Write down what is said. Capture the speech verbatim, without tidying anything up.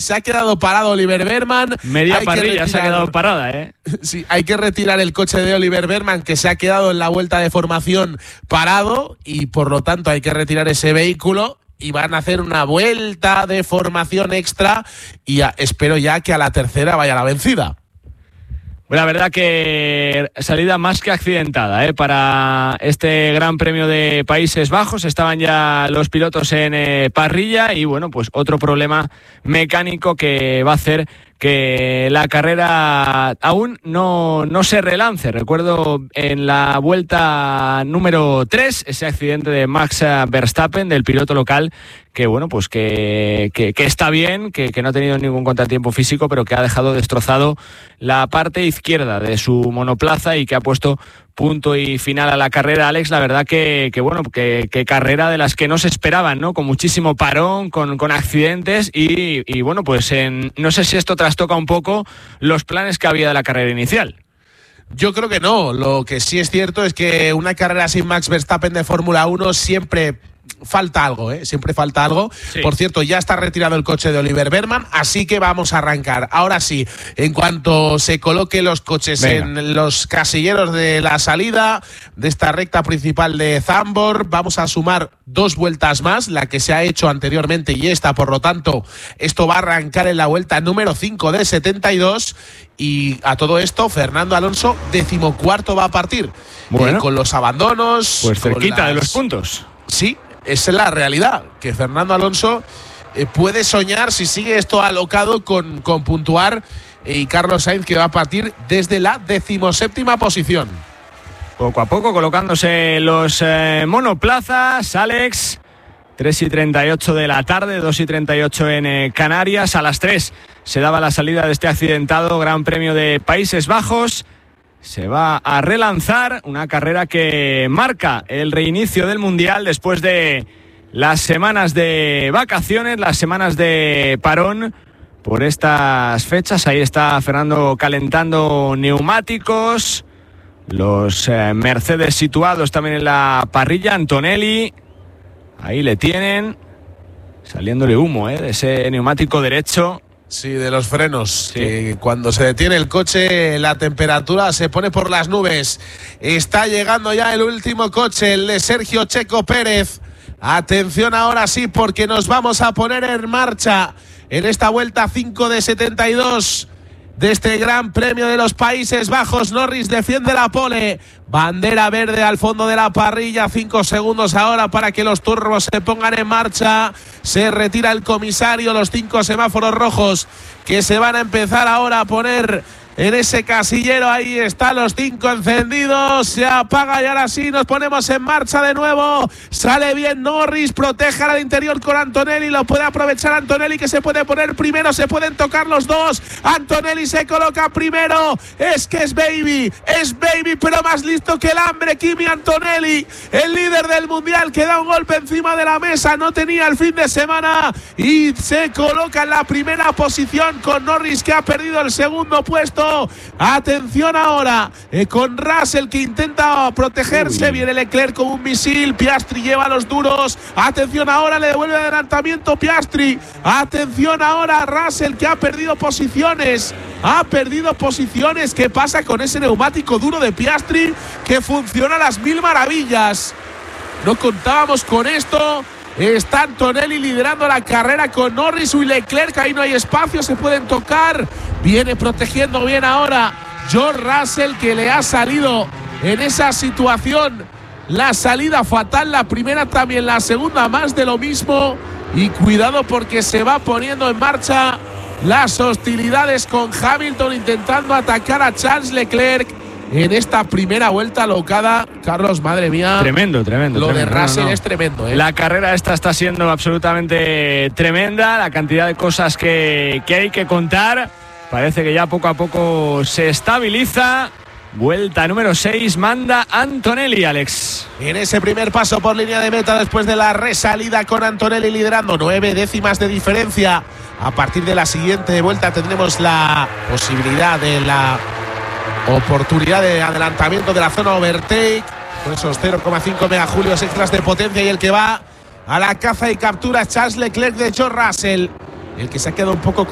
se ha quedado parado Oliver Behrman. Media hay parrilla se ha quedado parada, ¿eh? Sí, hay que retirar el coche de Oliver Behrman, que se ha quedado en la vuelta de formación parado, y por lo tanto hay que retirar ese vehículo. Y van a hacer una vuelta de formación extra y a, espero ya que a la tercera vaya la vencida. La verdad que salida más que accidentada, ¿eh? Para este Gran Premio de Países Bajos. Estaban ya los pilotos en eh, parrilla y bueno, pues otro problema mecánico que va a hacer que la carrera aún no, no se relance. Recuerdo en la vuelta número tres ese accidente de Max Verstappen, del piloto local, que bueno, pues que, que, que está bien, que, que no ha tenido ningún contratiempo físico, pero que ha dejado destrozado la parte izquierda de su monoplaza y que ha puesto punto y final a la carrera. Alex, la verdad que, que bueno, que, que carrera de las que no se esperaban, ¿no? Con muchísimo parón, con, con accidentes y, y bueno, pues en, no sé si esto trastoca un poco los planes que había de la carrera inicial. Yo creo que no. Lo que sí es cierto es que una carrera sin Max Verstappen de Fórmula uno siempre falta algo, ¿eh? Siempre falta algo. Sí. Por cierto, ya está retirado el coche de Oliver Behrman, así que vamos a arrancar. Ahora sí, en cuanto se coloquen los coches Venga. en los casilleros de la salida de esta recta principal de Zandvoort, vamos a sumar dos vueltas más, la que se ha hecho anteriormente y esta, por lo tanto, esto va a arrancar en la vuelta número cinco de setenta y dos. Y a todo esto, Fernando Alonso, decimocuarto, va a partir. Bueno, eh, con los abandonos. Pues cerquita las... de los puntos. Sí, esa es la realidad, que Fernando Alonso eh, puede soñar, si sigue esto alocado, con, con puntuar, eh, y Carlos Sainz, que va a partir desde la decimoséptima posición. Poco a poco colocándose los eh, monoplazas, Alex. tres y treinta y ocho de la tarde, dos y treinta y ocho en eh, Canarias. A las tres se daba la salida de este accidentado Gran Premio de Países Bajos. Se va a relanzar una carrera que marca el reinicio del Mundial después de las semanas de vacaciones, las semanas de parón por estas fechas. Ahí está Fernando calentando neumáticos, los eh, Mercedes situados también en la parrilla. Antonelli, ahí le tienen, saliéndole humo eh, de ese neumático derecho. Sí, de los frenos, sí. Que cuando se detiene el coche la temperatura se pone por las nubes. Está llegando ya el último coche, el de Sergio Checo Pérez. Atención ahora sí, porque nos vamos a poner en marcha en esta vuelta cinco de setenta y dos de este Gran Premio de los Países Bajos. Norris defiende la pole, bandera verde al fondo de la parrilla, cinco segundos ahora para que los turbos se pongan en marcha. Se retira el comisario, los cinco semáforos rojos que se van a empezar ahora a poner en ese casillero. Ahí están los cinco encendidos, se apaga y ahora sí nos ponemos en marcha de nuevo. Sale bien Norris, protege al interior con Antonelli, lo puede aprovechar Antonelli, que se puede poner primero, se pueden tocar los dos. Antonelli se coloca primero, es que es baby, es baby, pero más listo que el hambre. Kimi Antonelli, el líder del mundial, que da un golpe encima de la mesa, no tenía el fin de semana y se coloca en la primera posición con Norris, que ha perdido el segundo puesto. Atención ahora eh, con Russell, que intenta protegerse. Uy. Viene Leclerc con un misil, Piastri lleva los duros. Atención ahora, le devuelve adelantamiento Piastri. Atención ahora Russell, que ha perdido posiciones. Ha perdido posiciones. ¿Qué pasa con ese neumático duro de Piastri, que funciona a las mil maravillas? No contábamos con esto. Está Antonelli liderando la carrera con Norris y Leclerc. Ahí no hay espacio, se pueden tocar. Viene protegiendo bien ahora George Russell, que le ha salido en esa situación la salida fatal. La primera también, la segunda más de lo mismo. Y cuidado, porque se va poniendo en marcha las hostilidades con Hamilton intentando atacar a Charles Leclerc en esta primera vuelta alocada. Carlos, madre mía. Tremendo, tremendo. Lo tremendo. de Russell no, no. es tremendo, ¿eh? La carrera esta está siendo absolutamente tremenda. La cantidad de cosas que, que hay que contar. Parece que ya poco a poco se estabiliza. Vuelta número seis, manda Antonelli, Alex. En ese primer paso por línea de meta después de la resalida con Antonelli liderando, nueve décimas de diferencia. A partir de la siguiente vuelta tendremos la posibilidad de la oportunidad de adelantamiento de la zona overtake con esos cero coma cinco megajulios extras de potencia, y el que va a la caza y captura es Charles Leclerc de George Russell, el que se ha quedado un poco